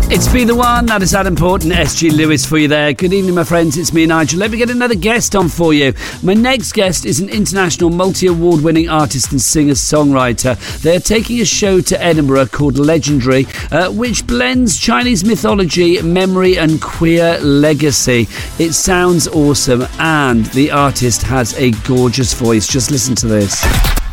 It's Be The One, that is Adam Port and SG Lewis for you there. Good evening, my friends, it's me, Nigel. Let me get another guest on for you. My next guest is an international multi-award winning artist and singer-songwriter. They're taking a show to Edinburgh called Legendary, which blends Chinese mythology, memory and queer legacy. It sounds awesome and the artist has a gorgeous voice. Just listen to this.